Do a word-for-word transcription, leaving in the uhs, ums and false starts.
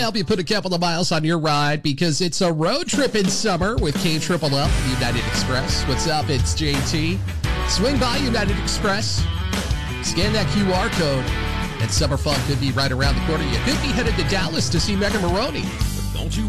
Help you put a couple of miles on your ride because it's a road trip in summer with K Triple L from United Express. What's up? It's J T. Swing by United Express. Scan that Q R code. And summer fun could be right around the corner. You could be headed to Dallas to see Megan Maroney. Don't you